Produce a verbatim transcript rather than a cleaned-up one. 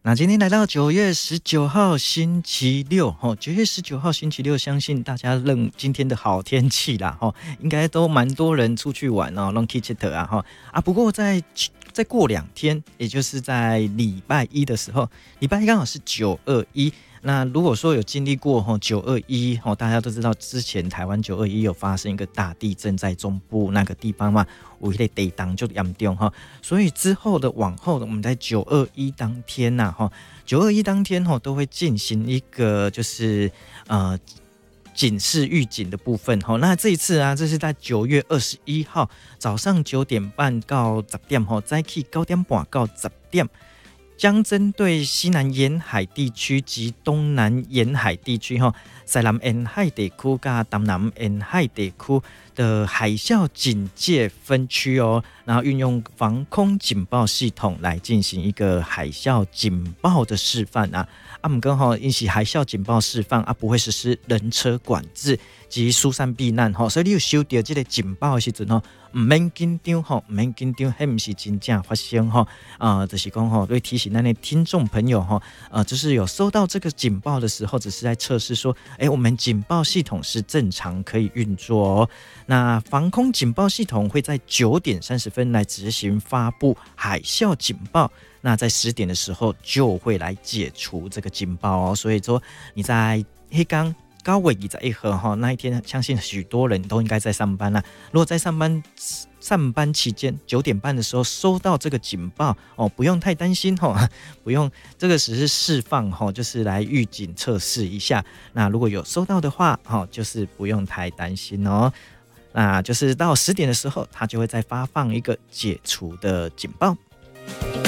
那今天来到九月十九号星期六，九月十九号星期六，相信大家认今天的好天气啦，应该都蛮多人出去玩哦，弄 Kitchen 啊啊。不过在再过两天，也就是在礼拜一的时候，礼拜一刚好是九二一。那如果说有经历过九二一，大家都知道之前台湾九二一有发生一个大地震在中部那个地方嘛，有一个地震就严重，所以之后的往后我们在九二一当天呐，九二一当天都会进行一个就是呃警示预警的部分。那这一次啊，这是在九月二十一号早上九点半到十点，早起九点半到十点。将针对西南沿海地区及东南沿海地区、西南沿海地区跟东南沿海地区的海啸警戒分区哦，然后运用防空警报系统来进行一个海啸警报的示范啊。啊，不过吼，因是海啸警报示范啊，不会实施人车管制及疏散避难吼，所以你有收到这个警报的时阵吼，唔免紧张吼，唔免紧张，迄唔是真正发生吼，呃，就是讲吼，对提醒那些听众朋友吼，呃，就是有收到这个警报的时候，只是在测试说，哎，我们警报系统是正常可以运作哦。那防空警报系统会在九点三十分来执行发布海啸警报。那在十点的时候就会来解除这个警报哦，所以说你在黑刚高尾二十一号那一天，相信许多人都应该在上班啦。如果在上班上班期间九点半的时候收到这个警报哦，不用太担心哦，不用，这个只是释放哦，就是来预警测试一下。那如果有收到的话哦，就是不用太担心哦。那就是到十点的时候，它就会再发放一个解除的警报。